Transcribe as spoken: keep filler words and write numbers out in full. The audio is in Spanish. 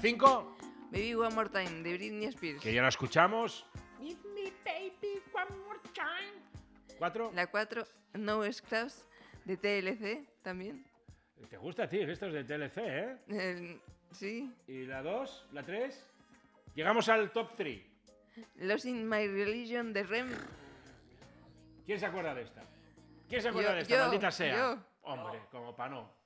cinco. Baby One More Time, de Britney Spears. Que ya la escuchamos. Give me baby one more time. ¿Cuatro? La cuatro, No Scraps, de T L C, también. ¿Te gusta a ti estos de T L C, eh? Eh, sí. ¿Y la dos? ¿La tres? Llegamos al top tres. Losing My Religion, de R E M. ¿Quién se acuerda de esta? ¿Quién se acuerda Yo, de esta? yo, Maldita sea. yo. Hombre, como pa' no.